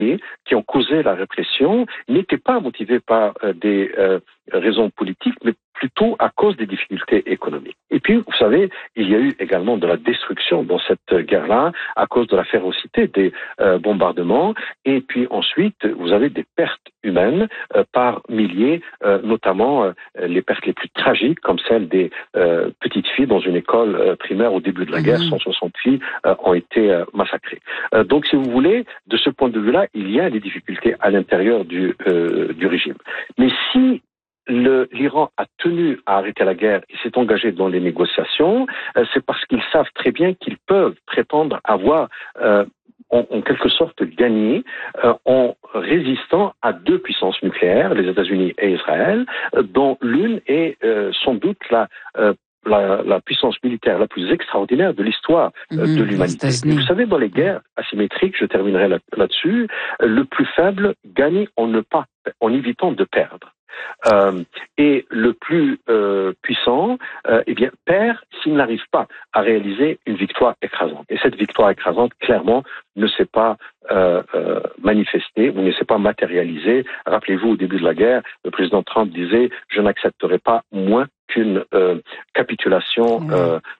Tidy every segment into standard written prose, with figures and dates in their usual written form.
qui ont causé la répression n'étaient pas motivés par des raisons politiques, mais plutôt à cause des difficultés économiques. Et puis, vous savez, il y a eu également de la destruction dans cette guerre-là à cause de la férocité des bombardements. Et puis ensuite, vous avez des pertes humaines par milliers, notamment les pertes les plus tragiques, comme celle des petites filles dans une école primaire au début de la guerre. 160 filles ont été massacrées. Donc, si vous voulez, de ce point de vue-là, il y a des difficultés à l'intérieur du régime. Mais si l'Iran a tenu à arrêter la guerre et s'est engagé dans les négociations, c'est parce qu'ils savent très bien qu'ils peuvent prétendre avoir en quelque sorte gagné en résistant à deux puissances nucléaires, les États-Unis et Israël, dont l'une est sans doute la puissance militaire la plus extraordinaire de l'histoire de l'humanité. Et vous savez, dans les guerres asymétriques, je terminerai là-dessus, le plus faible gagne en évitant de perdre. Et le plus puissant, perd s'il n'arrive pas à réaliser une victoire écrasante. Et cette victoire écrasante, clairement, ne s'est pas manifestée ou ne s'est pas matérialisée. Rappelez-vous, au début de la guerre, le président Trump disait « Je n'accepterai pas moins qu'une capitulation totale ».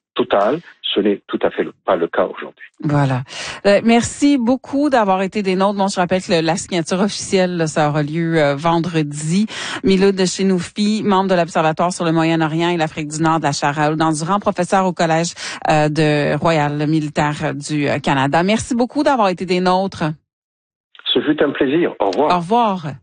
Ce n'est tout à fait pas le cas aujourd'hui. Voilà. Merci beaucoup d'avoir été des nôtres. Bon, je rappelle que la signature officielle, là, ça aura lieu vendredi. Miloud Chenoufi, membre de l'Observatoire sur le Moyen-Orient et l'Afrique du Nord de la Chaire Raoul Durand, professeur au Collège de Royal militaire du Canada. Merci beaucoup d'avoir été des nôtres. Ce fut un plaisir. Au revoir. Au revoir.